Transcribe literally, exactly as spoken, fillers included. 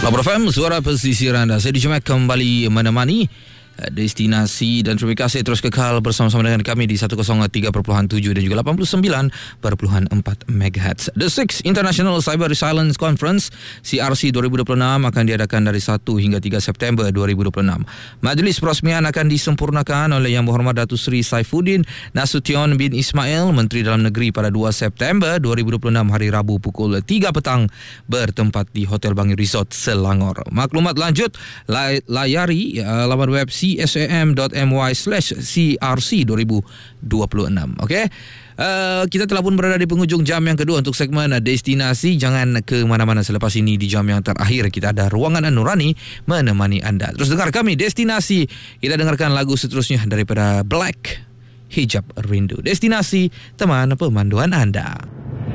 Labor F M, suara pesisir anda. Saya Dijumat kembali menemani destinasi dan terima kasih terus kekal bersama-sama dengan kami di seratus tiga perpuluhan tujuh dan juga lapan puluh sembilan perpuluhan empat megahertz. The Sixth International Cyber Resilience Conference C R C dua ribu dua puluh enam akan diadakan dari satu hingga tiga September dua ribu dua puluh enam. Majlis perasmian akan disempurnakan oleh Yang Berhormat Datuk Seri Saifuddin Nasution bin Ismail, Menteri Dalam Negeri, pada dua September dua ribu dua puluh enam hari Rabu pukul tiga petang bertempat di Hotel Bangi Resort, Selangor. Maklumat lanjut layari uh, laman web c s a m dot m y slash c r c dua ribu dua puluh enam. Okey. Uh, kita telah pun berada di penghujung jam yang kedua untuk segmen destinasi. Jangan ke mana-mana, selepas ini di jam yang terakhir kita ada Ruangan Nurani menemani anda. Terus dengar kami Destinasi. Kita dengarkan lagu seterusnya daripada Black, Hijab Rindu. Destinasi, teman pemanduan anda.